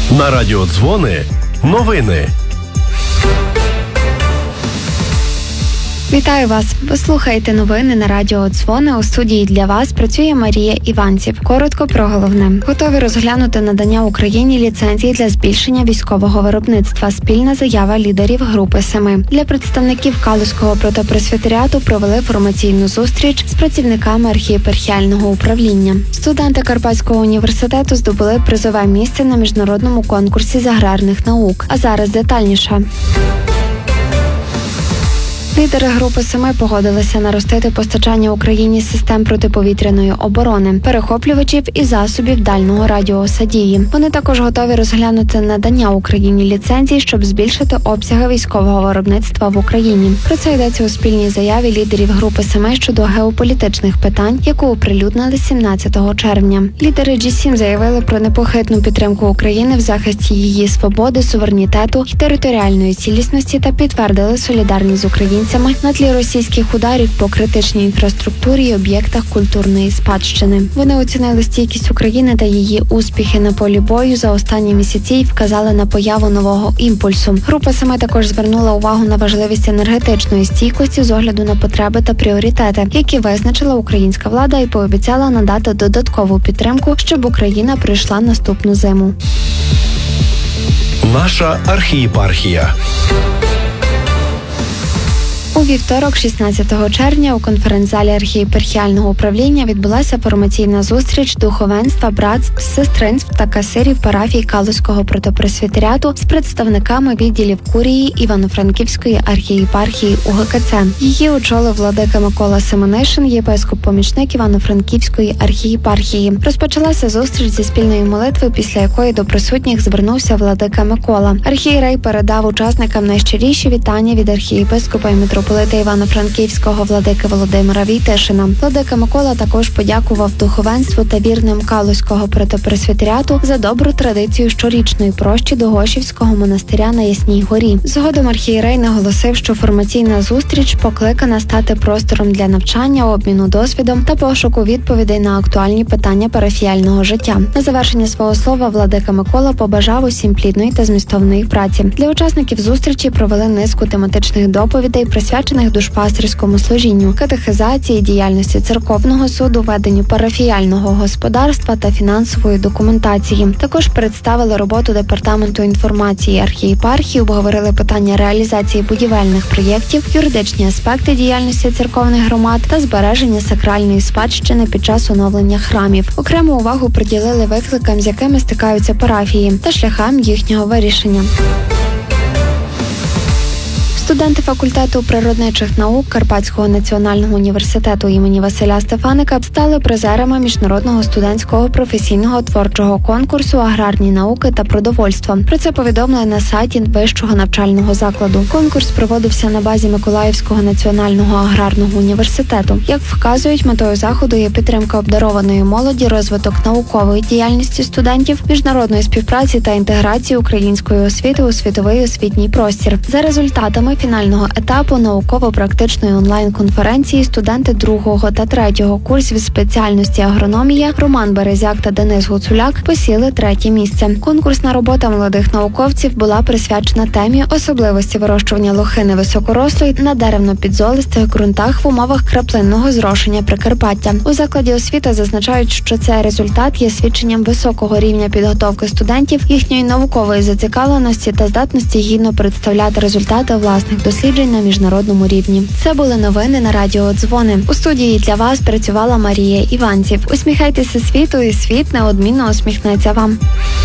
На радіо Дзвони новини. Вітаю вас! Ви слухаєте новини на радіо Дзвони. У студії для вас працює Марія Іванців. Коротко про головне. Готові розглянути надання Україні ліцензії для збільшення військового виробництва. Спільна заява лідерів Групи 7. Для представників Калузького протопресвітеріату провели формаційну зустріч з працівниками архієпархіального управління. Студенти Карпатського університету здобули призове місце на міжнародному конкурсі з аграрних наук. А зараз детальніше. Лідери Групи 7 погодилися наростити постачання Україні систем протиповітряної оборони, перехоплювачів і засобів дальнього радіуса дії. Вони також готові розглянути надання Україні ліцензій, щоб збільшити обсяги військового виробництва в Україні. Про це йдеться у спільній заяві лідерів Групи 7 щодо геополітичних питань, яку оприлюднили 17 червня. Лідери G7 заявили про непохитну підтримку України в захисті її свободи, суверенітету і територіальної цілісності та підтвердили солідарність з українцями на тлі російських ударів по критичній інфраструктурі і об'єктах культурної спадщини. Вони оцінили стійкість України та її успіхи на полі бою за останні місяці і вказали на появу нового імпульсу. Група 7 також звернула увагу на важливість енергетичної стійкості з огляду на потреби та пріоритети, які визначила українська влада, і пообіцяла надати додаткову підтримку, щоб Україна пройшла наступну зиму. Наша архієпархія. У вівторок, 16 червня, у конференц-залі архієпархіального управління відбулася формаційна зустріч духовенства, братств, сестринств та касирів парафій Калузького протопресвітеріату з представниками відділів курії Івано-Франківської архієпархії УГКЦ. Її очолив владика Микола Семенишин, єпископ-помічник Івано-Франківської архієпархії. Розпочалася зустріч зі спільної молитви, після якої до присутніх звернувся владика Микола. Архієрей передав учасникам найщиріші вітання від архієпископа і митрополита Івано-Франківського владики Володимира Війтишина. Владика Микола також подякував духовенству та вірним Калузького протопресвітеріату за добру традицію щорічної прощі до Гошівського монастиря на Ясній горі. Згодом архієрей наголосив, що формаційна зустріч покликана стати простором для навчання, обміну досвідом та пошуку відповідей на актуальні питання парафіяльного життя. На завершення свого слова владика Микола побажав усім плідної та змістовної праці. Для учасників зустрічі провели низку тематичних доповідей, присвячених душпастерському служінню, катехизації, діяльності церковного суду, веденню парафіяльного господарства та фінансової документації. Також представили роботу департаменту інформації архієпархії, обговорили питання реалізації будівельних проєктів, юридичні аспекти діяльності церковних громад та збереження сакральної спадщини під час оновлення храмів. Окрему увагу приділили викликам, з якими стикаються парафії, та шляхам їхнього вирішення. Студенти факультету природничих наук Карпатського національного університету імені Василя Стефаника стали призерами міжнародного студентського професійного творчого конкурсу «Аграрні науки та продовольство». Про це повідомили на сайті вищого навчального закладу. Конкурс проводився на базі Миколаївського національного аграрного університету. Як вказують, метою заходу є підтримка обдарованої молоді, розвиток наукової діяльності студентів, міжнародної співпраці та інтеграції української освіти у світовий освітній простір. За результатами фінального етапу науково-практичної онлайн-конференції студенти 2 та 3 курсів спеціальності агрономія Роман Березяк та Денис Гуцуляк посіли 3 місце. Конкурсна робота молодих науковців була присвячена темі особливості вирощування лохини високорослої на деревно-підзолистих ґрунтах в умовах краплинного зрошення Прикарпаття. У закладі освіти зазначають, що цей результат є свідченням високого рівня підготовки студентів, їхньої наукової зацікавленості та здатності гідно представляти результати власних досліджень на міжнародному рівні. Це були новини на радіо Дзвони. У студії для вас працювала Марія Іванців. Усміхайтеся світу, і світ неодмінно усміхнеться вам.